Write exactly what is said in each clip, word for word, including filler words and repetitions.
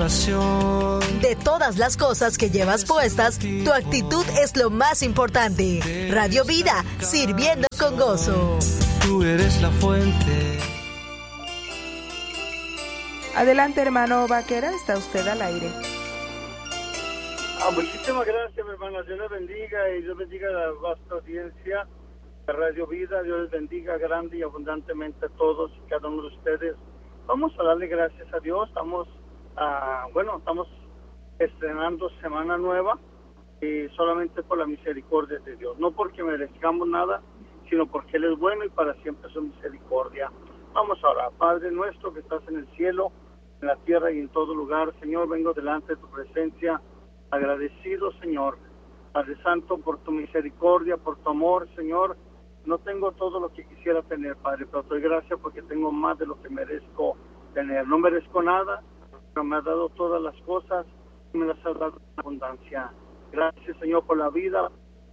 consolación. De todas las cosas que llevas puestas, tu actitud es lo más importante. Radio Vida, sirviendo con gozo. Tú eres la fuente. Adelante, hermano Vaquera, está usted al aire. Ah, muchísimas gracias, mi hermana. Dios les bendiga y Dios bendiga a la vasta audiencia de Radio Vida. Dios les bendiga grande y abundantemente a todos y cada uno de ustedes. Vamos a darle gracias a Dios. Estamos, uh, bueno, estamos estrenando semana nueva y solamente por la misericordia de Dios. No porque merezcamos nada, sino porque Él es bueno y para siempre su misericordia. Vamos a orar. Padre nuestro que estás en el cielo, en la tierra y en todo lugar, Señor, vengo delante de tu presencia, agradecido, Señor, Padre Santo, por tu misericordia, por tu amor, Señor. No tengo todo lo que quisiera tener, Padre, pero te doy gracias porque tengo más de lo que merezco tener. No merezco nada, pero me has dado todas las cosas y me las has dado en abundancia. Gracias, Señor, por la vida.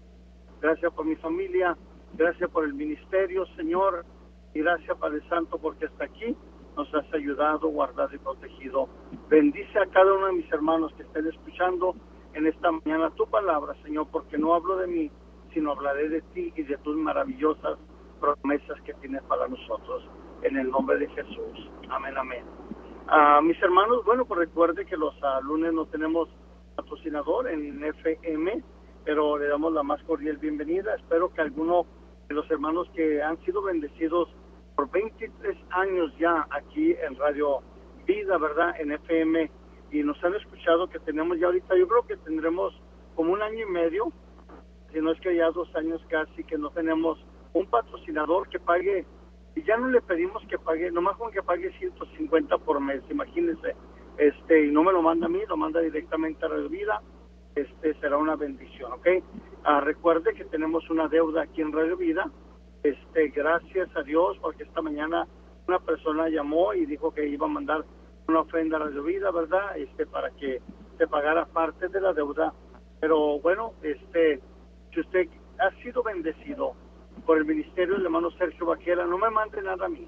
Gracias por mi familia. Gracias por el ministerio, Señor. Y gracias, Padre Santo, porque hasta aquí nos has ayudado, guardado y protegido. Bendice a cada uno de mis hermanos que estén escuchando en esta mañana tu palabra, Señor, porque no hablo de mí, sino hablaré de ti y de tus maravillosas promesas que tienes para nosotros. En el nombre de Jesús. Amén, amén. Uh, mis hermanos, bueno, pues recuerde que los uh, lunes no tenemos patrocinador en F M, pero le damos la más cordial bienvenida. Espero que alguno de los hermanos que han sido bendecidos por veintitrés años ya aquí en Radio Vida, ¿verdad? En F M, y nos han escuchado que tenemos ya ahorita, yo creo que tendremos como un año y medio, si no es que ya dos años casi, que no tenemos un patrocinador que pague, y ya no le pedimos que pague, nomás con que pague ciento cincuenta por mes, imagínense, este, y no me lo manda a mí, lo manda directamente a Radio Vida, este, será una bendición, ¿ok? Ah, recuerde que tenemos una deuda aquí en Radio Vida, este, gracias a Dios, porque esta mañana una persona llamó y dijo que iba a mandar una ofrenda a Radio Vida, ¿verdad? Este, para que se pagara parte de la deuda, pero bueno, este, si usted ha sido bendecido por el ministerio del hermano Sergio Vaquera, no me mande nada a mí,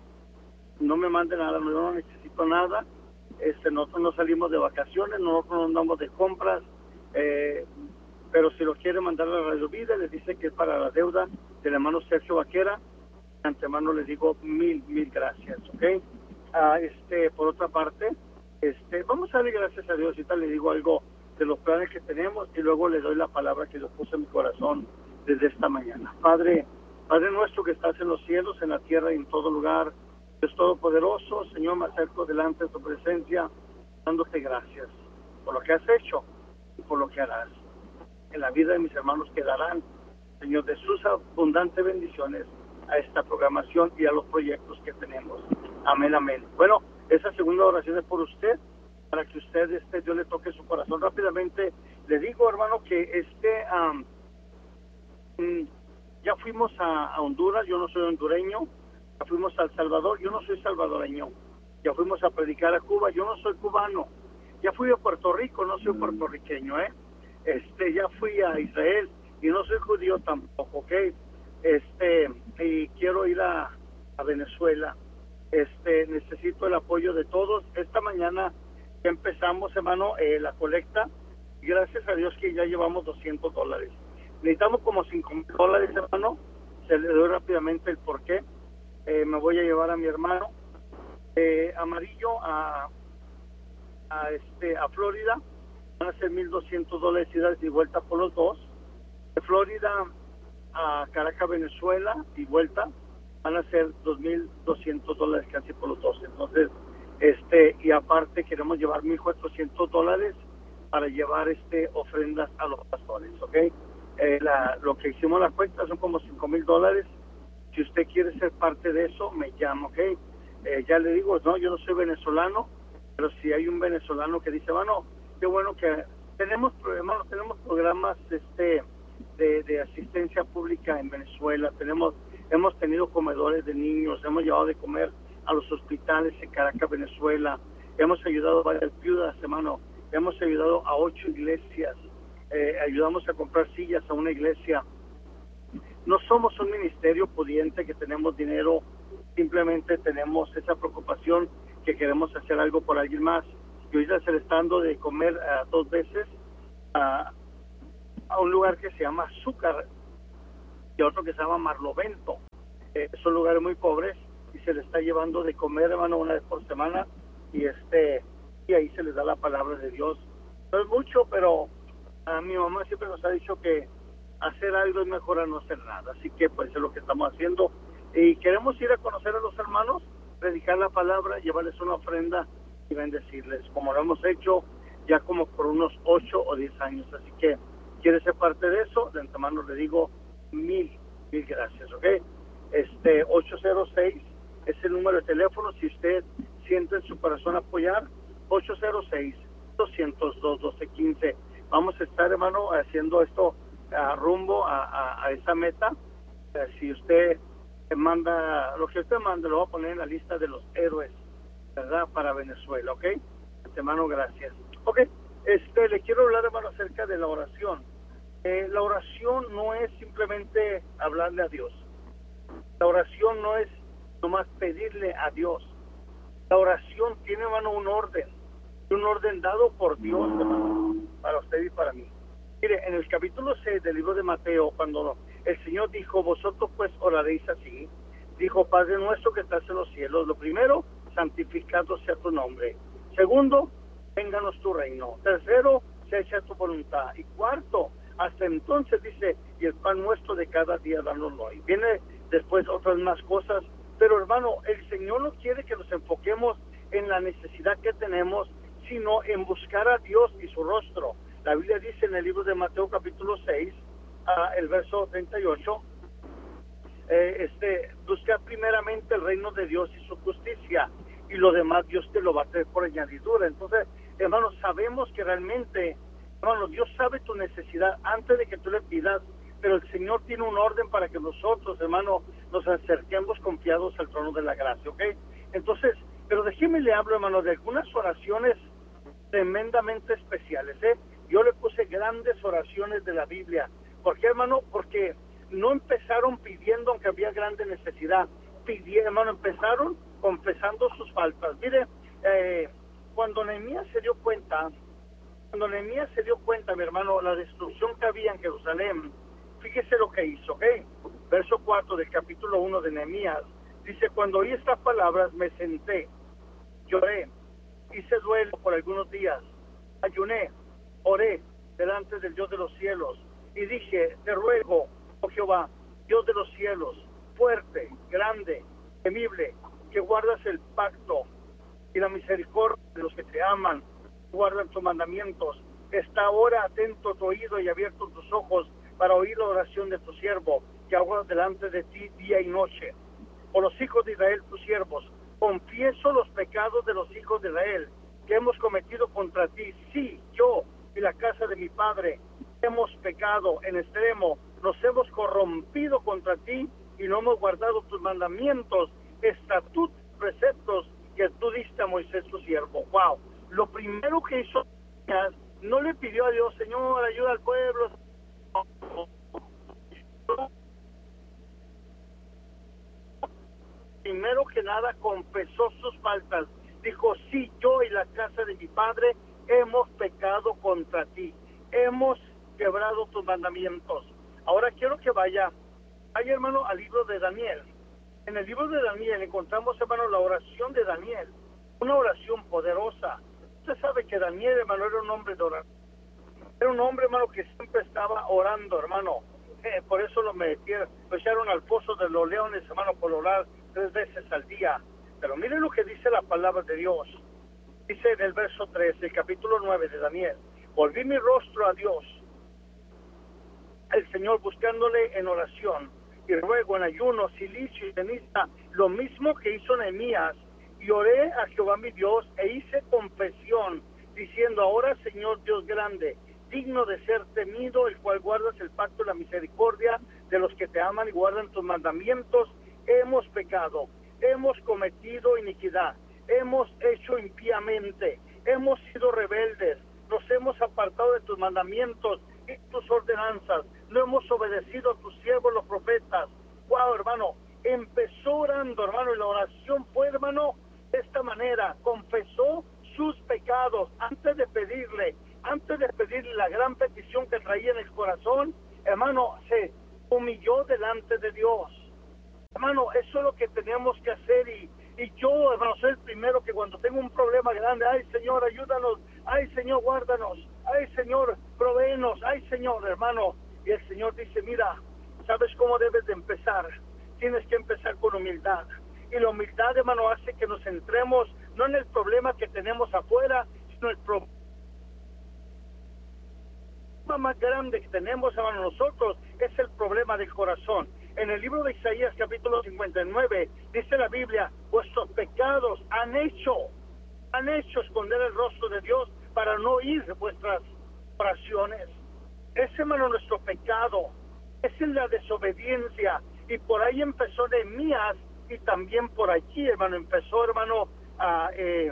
no me mande nada, yo no necesito nada, este, nosotros no salimos de vacaciones, nosotros no andamos de compras, eh, pero si lo quiere mandar a la Radio Vida, les dice que es para la deuda del hermano Sergio Vaquera, de antemano les digo mil, mil gracias, ¿ok? Ah, este, por otra parte, este, vamos a darle gracias a Dios, y tal le digo algo de los planes que tenemos, y luego le doy la palabra que Dios puso en mi corazón desde esta mañana. Padre, Padre nuestro que estás en los cielos, en la tierra y en todo lugar, Dios Todopoderoso, Señor, me acerco delante de tu presencia, dándote gracias por lo que has hecho y por lo que harás. En la vida de mis hermanos quedarán, Señor, de sus abundantes bendiciones a esta programación y a los proyectos que tenemos. Amén, amén. Bueno, esa segunda oración es por usted, para que usted, este, Dios le toque su corazón. Rápidamente le digo, hermano, que este, um, mm, ya fuimos a, a Honduras, yo no soy hondureño, ya fuimos a El Salvador, yo no soy salvadoreño, ya fuimos a predicar a Cuba, yo no soy cubano, ya fui a Puerto Rico, no soy puertorriqueño, ¿eh? Este, ya fui a Israel y no soy judío tampoco, ¿ok? Este, y quiero ir a, a Venezuela, este, necesito el apoyo de todos. Esta mañana ya empezamos, hermano, eh, la colecta, y gracias a Dios que ya llevamos doscientos dólares. Necesitamos como cinco mil dólares, hermano, se le doy rápidamente el porqué. Eh, me voy a llevar a mi hermano, eh, Amarillo, a, a, este, a Florida, van a ser mil doscientos dólares ida y vuelta por los dos. De Florida a Caracas, Venezuela, y vuelta, van a ser dos mil doscientos dólares casi por los dos. Entonces, este, y aparte queremos llevar mil cuatrocientos dólares para llevar este ofrendas a los pastores, ¿ok? Eh, la, lo que hicimos la cuenta son como cinco mil dólares. Si usted quiere ser parte de eso, me llama, ¿ok? Eh, ya le digo, no, yo no soy venezolano, pero si hay un venezolano que dice, bueno, qué bueno que tenemos, hermano, tenemos programas este de, de asistencia pública en Venezuela, tenemos, hemos tenido comedores de niños, hemos llevado de comer a los hospitales en Caracas, Venezuela, hemos ayudado a varias viudas, hermano, hemos ayudado a ocho iglesias, eh, ayudamos a comprar sillas a una iglesia. No somos un ministerio pudiente que tenemos dinero, simplemente tenemos esa preocupación que queremos hacer algo por alguien más. y ahorita se le está dando de comer uh, dos veces uh, a un lugar que se llama Azúcar y otro que se llama Marlovento. Eh, son lugares muy pobres y se le está llevando de comer, hermano, una vez por semana, y este y ahí se les da la palabra de Dios. No es mucho, pero a mi mamá siempre nos ha dicho que hacer algo es mejor a no hacer nada, así que pues es lo que estamos haciendo, y queremos ir a conocer a los hermanos, predicar la palabra, llevarles una ofrenda y bendecirles, como lo hemos hecho ya como por unos ocho o diez años, así que quiere ser parte de eso, de antemano le digo mil, mil gracias, ¿ok? Este ocho cero seis es el número de teléfono, si usted siente en su corazón apoyar, ocho cero seis, dos cero dos, uno dos uno cinco. Vamos a estar, hermano, haciendo esto a rumbo a, a, a esa meta. Uh, si usted manda, lo que usted manda lo va a poner en la lista de los héroes, ¿verdad? Para Venezuela, ¿ok? Hermano, gracias. Ok, este, le quiero hablar, hermano, acerca de la oración. Eh, la oración no es simplemente hablarle a Dios. La oración no es nomás pedirle a Dios. La oración tiene, hermano, un orden. Un orden dado por Dios, hermano, para usted y para mí. Mire, en el capítulo seis del libro de Mateo, cuando el Señor dijo, vosotros pues oraréis así, dijo, Padre nuestro que estás en los cielos, lo primero, santificado sea tu nombre. Segundo, vénganos tu reino. Tercero, se echa tu voluntad. Y cuarto, hasta entonces dice, y el pan nuestro de cada día danoslo hoy. Viene después otras más cosas, pero hermano, el Señor no quiere que nos enfoquemos en la necesidad que tenemos, sino en buscar a Dios y su rostro. La Biblia dice en el libro de Mateo capítulo seis, uh, el verso treinta y ocho, eh, este, busca primeramente el reino de Dios y su justicia, y lo demás Dios te lo va a traer por añadidura. Entonces, hermanos, sabemos que realmente, hermanos, Dios sabe tu necesidad antes de que tú le pidas, pero el Señor tiene un orden para que nosotros, hermanos, nos acerquemos confiados al trono de la gracia, ¿ok? Entonces, pero déjeme le hablo, hermano, de algunas oraciones tremendamente especiales, ¿eh? Yo le puse grandes oraciones de la Biblia. ¿Por qué, hermano? Porque no empezaron pidiendo aunque había grande necesidad. Pidieron, hermano, empezaron confesando sus faltas. Mire, eh, cuando Nehemías se dio cuenta, cuando Nehemías se dio cuenta, mi hermano, la destrucción que había en Jerusalén, fíjese lo que hizo, ¿ok? Verso cuatro del capítulo uno de Nehemías, dice, cuando oí estas palabras me senté, lloré, hice duelo por algunos días, ayuné, oré delante del Dios de los cielos y dije, te ruego, oh Jehová, Dios de los cielos, fuerte, grande, temible, que guardas el pacto y la misericordia de los que te aman, guardan tus mandamientos. Está ahora atento tu oído y abierto tus ojos para oír la oración de tu siervo, que hago delante de ti día y noche. Por los hijos de Israel, tus siervos, confieso los pecados de los hijos de Israel, que hemos cometido contra ti. Sí, yo y la casa de mi padre hemos pecado en extremo, nos hemos corrompido contra ti y no hemos guardado tus mandamientos, estatutos, preceptos que tú diste a Moisés tu siervo. Wow, lo primero que hizo, no le pidió a Dios, Señor, ayuda al pueblo. Primero que nada confesó sus faltas, dijo, sí, yo y la casa de mi padre hemos pecado contra ti, hemos quebrado tus mandamientos. Ahora quiero que vaya, vaya hermano al libro de Daniel. En el libro de Daniel encontramos, hermano, la oración de Daniel, una oración poderosa. Usted sabe que Daniel, hermano, era un hombre de oración, era un hombre, hermano, que siempre estaba orando, hermano. Eh, por eso lo metieron, lo echaron al pozo de los leones, hermano, por orar tres veces al día. Pero miren lo que dice la palabra de Dios. Dice en el verso tres, el capítulo nueve de Daniel, volví mi rostro a Dios, el Señor, buscándole en oración, y ruego en ayuno, silicio y ceniza, lo mismo que hizo Nehemías, y oré a Jehová mi Dios, e hice confesión, diciendo, ahora Señor Dios grande, digno de ser temido, el cual guardas el pacto y la misericordia de los que te aman y guardan tus mandamientos, hemos pecado, hemos cometido iniquidad, hemos hecho impíamente, hemos sido rebeldes, nos hemos apartado de tus mandamientos y tus ordenanzas, no hemos obedecido a tus siervos los profetas. Wow, hermano, empezó orando, hermano, y la oración fue, hermano, de esta manera, confesó sus pecados, antes de pedirle, antes de pedirle la gran petición que traía en el corazón, hermano, se humilló delante de Dios. Hermano, eso es lo que tenemos que hacer y, y yo, hermano, soy el primero que cuando tengo un problema grande, ay Señor, ayúdanos, ay Señor, guárdanos, ay Señor, provéenos, ay Señor, hermano. Y el Señor dice, mira, ¿sabes cómo debes de empezar? Tienes que empezar con humildad. Y la humildad, hermano, hace que nos centremos no en el problema que tenemos afuera, sino el problema más grande que tenemos, hermano, nosotros, es el problema del corazón. En el libro de Isaías, capítulo cincuenta y nueve, dice la Biblia, vuestros pecados han hecho, han hecho esconder el rostro de Dios para no oír vuestras oraciones. Ese, hermano, nuestro pecado, es en la desobediencia, y por ahí empezó Nehemías, y también por allí, hermano, empezó, hermano, a, eh,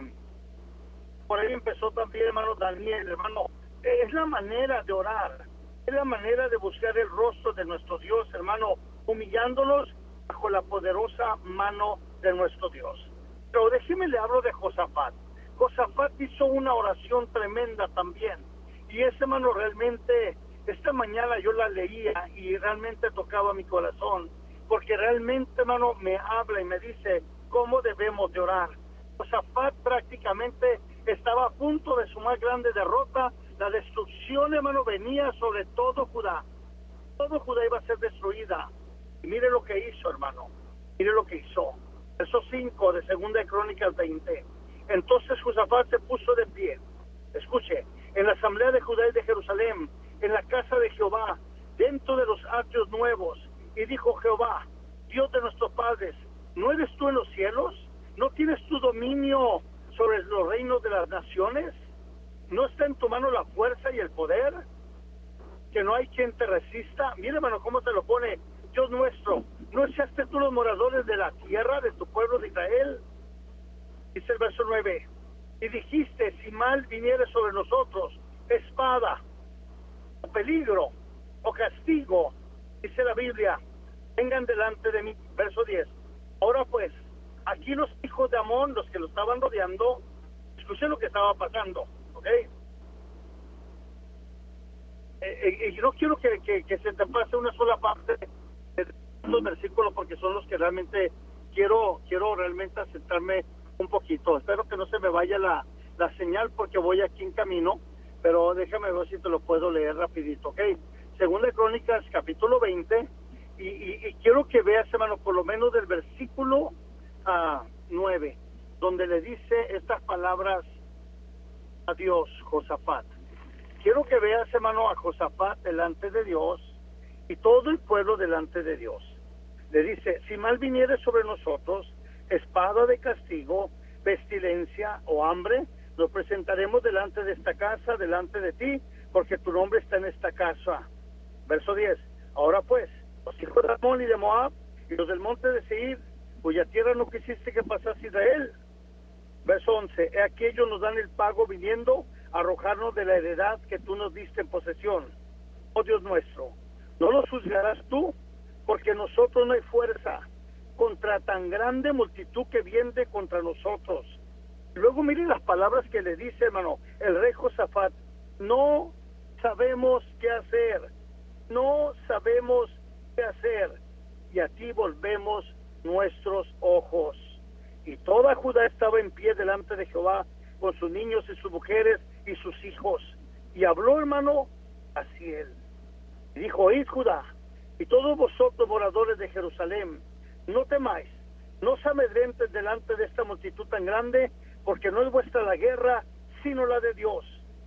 por ahí empezó también, hermano, Daniel, hermano. Es la manera de orar, es la manera de buscar el rostro de nuestro Dios, hermano, humillándonos bajo la poderosa mano de nuestro Dios. Pero déjeme le hablo de Josafat. Josafat hizo una oración tremenda también, y ese, hermano, realmente, esta mañana yo la leía y realmente tocaba mi corazón, porque realmente, hermano, me habla y me dice cómo debemos de orar. Josafat prácticamente estaba a punto de su más grande derrota. La destrucción, hermano, venía sobre todo Judá. Todo Judá iba a ser destruida. Y mire lo que hizo, hermano. Mire lo que hizo. Verso cinco de Segunda de Crónicas veinte. Entonces Josafat se puso de pie. Escuche, en la asamblea de Judá y de Jerusalén, en la casa de Jehová, dentro de los atrios nuevos, y dijo Jehová, Dios de nuestros padres, ¿no eres tú en los cielos? ¿No tienes tu dominio sobre los reinos de las naciones? ¿No está en tu mano la fuerza y el poder? ¿Que no hay quien te resista? Mira, hermano, cómo te lo pone Dios nuestro. ¿No echaste tú los moradores de la tierra de tu pueblo de Israel? Dice el verso nueve. Y dijiste, si mal viniere sobre nosotros, espada, o peligro, o castigo, dice la Biblia, vengan delante de mí. Verso diez. Ahora pues, aquí los hijos de Amón, los que lo estaban rodeando, escuchen lo que estaba pasando. ¿Ok? Eh, eh, yo no quiero que, que, que se te pase una sola parte de los versículos porque son los que realmente quiero quiero realmente asentarme un poquito. Espero que no se me vaya la, la señal porque voy aquí en camino, pero déjame ver si te lo puedo leer rapidito, ¿ok? Segunda de Crónicas, capítulo veinte, y, y, y quiero que veas, hermano, por lo menos del versículo uh, nueve, donde le dice estas palabras a Dios, Josafat. Quiero que veas, hermano, a Josafat delante de Dios y todo el pueblo delante de Dios. Le dice, si mal viniere sobre nosotros, espada de castigo, pestilencia o hambre, lo presentaremos delante de esta casa, delante de ti, porque tu nombre está en esta casa. Verso diez. Ahora pues, los hijos de Amón y de Moab, y los del monte de Seir, cuya tierra no quisiste que pasase Israel. Verso once. He aquí ellos nos dan el pago viniendo a arrojarnos de la heredad que tú nos diste en posesión. Oh Dios nuestro, ¿no los juzgarás tú? Porque nosotros no hay fuerza contra tan grande multitud que viene contra nosotros. Y luego miren las palabras que le dice, hermano, el rey Josafat. No sabemos qué hacer, no sabemos qué hacer, y a ti volvemos nuestros ojos. Y toda Judá estaba en pie delante de Jehová, con sus niños y sus mujeres y sus hijos. Y habló, hermano, así él. Y dijo, oíd Judá, y todos vosotros moradores de Jerusalén, no temáis, no os amedrentes delante de esta multitud tan grande, porque no es vuestra la guerra, sino la de Dios.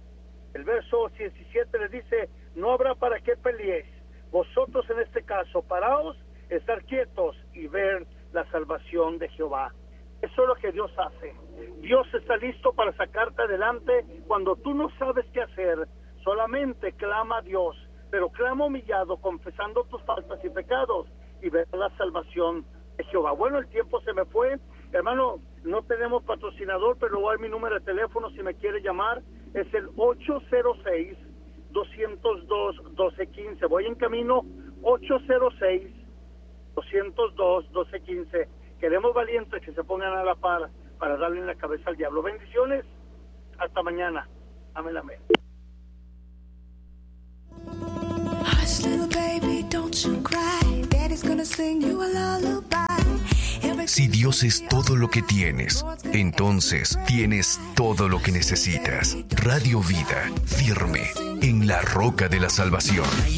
El verso diecisiete le dice, no habrá para qué peleéis. Vosotros en este caso, paraos, estar quietos y ver la salvación de Jehová. Eso es lo que Dios hace. Dios está listo para sacarte adelante cuando tú no sabes qué hacer. Solamente clama a Dios, pero clama humillado, confesando tus faltas y pecados, y ver la salvación de Jehová. Bueno, el tiempo se me fue. Hermano, no tenemos patrocinador, pero voy a mi número de teléfono si me quiere llamar. Es el ocho cero seis, dos cero dos, uno dos uno cinco. Voy en camino, ocho cero seis, dos cero dos, uno dos uno cinco. Queremos valientes que se pongan a la par para darle en la cabeza al diablo. Bendiciones Hasta mañana. Amén, amén. Si Dios es todo lo que tienes, entonces tienes todo lo que necesitas. Radio Vida, firme en la roca de la salvación.